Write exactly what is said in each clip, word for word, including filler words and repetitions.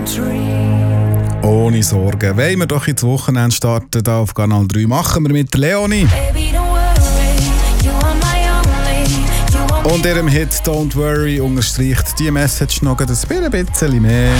Ohne Sorgen. Wollen wir doch ins Wochenende starten, da auf Kanal drei. Machen wir mit Leonie. Und ihrem Hit «Don't Worry» unterstreicht die Message noch ein bisschen mehr.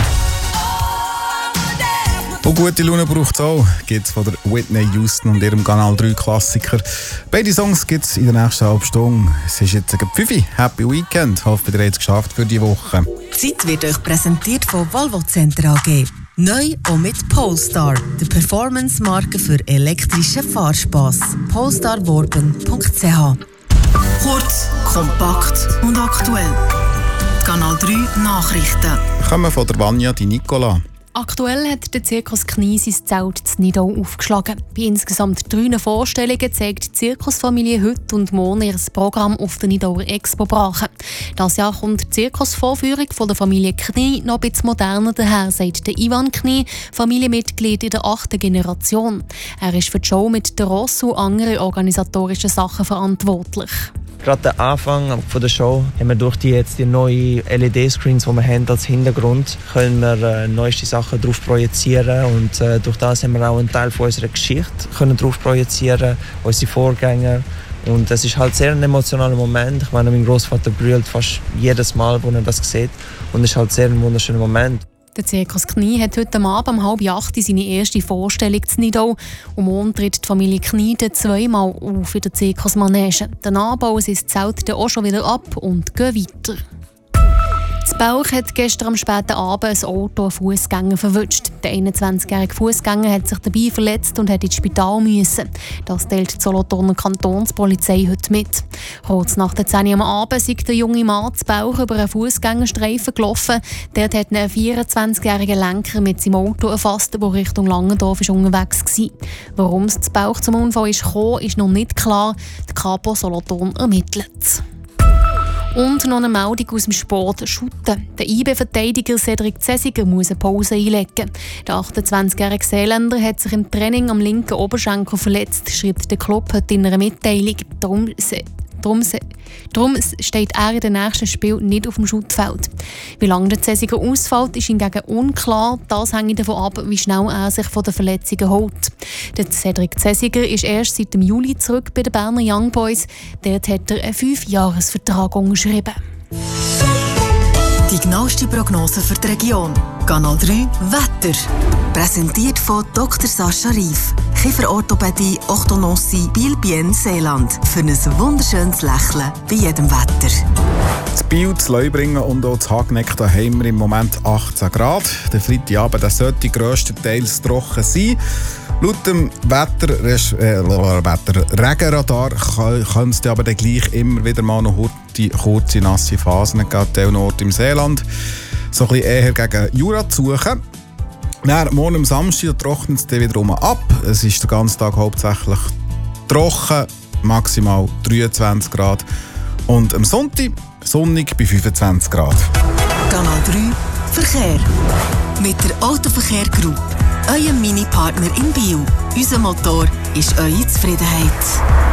Und gute Laune braucht es auch, gibt es von der Whitney Houston und ihrem Kanal drei Klassiker. Beide Songs gibt es in der nächsten halben Stunde. Es ist jetzt ein fünf. Happy Weekend. Hoffe, ihr habt es geschafft für die Woche. Die Zeit wird euch präsentiert von Volvo Center A G. Neu auch mit Polestar, der Performance-Marke für elektrischen Fahrspass. polestar worben punkt c h. Kurz, kompakt und aktuell. Kanal drei Nachrichten. Kommen von der Vanja Di Nicola. Aktuell hat der Zirkus Knie sein Zelt in Nidau aufgeschlagen. Bei insgesamt drei Vorstellungen zeigt die Zirkusfamilie heute und morgen ihr Programm auf der Nidauer Expo Brachen. Dieses Jahr kommt die Zirkusvorführung von der Familie Knie noch ein bisschen moderner daher, sagt der Ivan Knie, Familienmitglied in der achten Generation. Er ist für die Show mit der Ross und anderen organisatorischen Sachen verantwortlich. Gerade der Anfang von der Show haben wir durch die jetzt die neuen L E D-Screens, die wir haben als Hintergrund, können wir äh, neueste Sachen drauf projizieren und äh, durch das haben wir auch einen Teil von unserer Geschichte können drauf projizieren, unsere Vorgänger. Und es ist halt sehr ein emotionaler Moment. Ich meine, mein Großvater brüllt fast jedes Mal, wo er das sieht, und es ist halt sehr ein wunderschöner Moment. Der Zirkus Knie hat heute Abend um halb acht seine erste Vorstellung in Nidau. Und morgen tritt die Familie Knie zweimal auf in der Zirkusmanege. Danach bauen sie das Zelt dann auch schon wieder ab und gehen weiter. In Belch hat gestern am späten Abend ein Auto einen Fußgänger verwünscht. Der einundzwanzigjährige Fußgänger hat sich dabei verletzt und hat ins Spital müssen. Das teilt die Solothurner Kantonspolizei heute mit. Kurz nach der zehn Uhr am Abend ist der junge Mann in Belch über einen Fußgängerstreifen gelaufen. Dort hat ein vierundzwanzigjähriger Lenker mit seinem Auto erfasst, der Richtung Langendorf unterwegs war. Warum es in Belch zum Unfall ist gekommen, ist noch nicht klar. Die Kapo Solothurn ermittelt. Und noch eine Meldung aus dem Sport Schutten. Der I B-Verteidiger Cedric Zesiger muss eine Pause einlegen. Der achtundzwanzigjährige Seeländer hat sich im Training am linken Oberschenkel verletzt, schreibt der Club heute in einer Mitteilung. Darum, darum, darum steht er in den nächsten Spiel nicht auf dem Schuttfeld. Wie lange der Zesiger ausfällt, ist hingegen unklar. Das hängt davon ab, wie schnell er sich von den Verletzungen holt. Der Cedric Zesiger ist erst seit dem Juli zurück bei den Berner Young Boys. Dort hat er einen Fünfjahresvertrag unterschrieben. Die genaueste Prognose für die Region. Kanal drei Wetter. Präsentiert von Doktor Sascha Rief. Kieferorthopädie, Orthodontie, Biel-Bien, Seeland. Für ein wunderschönes Lächeln bei jedem Wetter. Das Biel, das Leubringen und auch das Hagneck, da haben wir im Moment achtzehn Grad. Der Freitagabend sollte grösstenteils trocken sein. Laut dem Wetter, äh, Wetter Regenradar können es aber dann gleich immer wieder mal noch kurze, kurze nasse Phasen geben, Ort im Seeland. So ein bisschen eher gegen Jura zu suchen. Dann, morgen am Samstag trocknet es dann wiederum ab. Es ist den ganzen Tag hauptsächlich trocken, maximal dreiundzwanzig Grad. Und am Sonntag sonnig bei fünfundzwanzig Grad. Kanal drei Verkehr. Mit der Autoverkehr Group. Euer Mini-Partner in Biel. Unser Motor ist eure Zufriedenheit.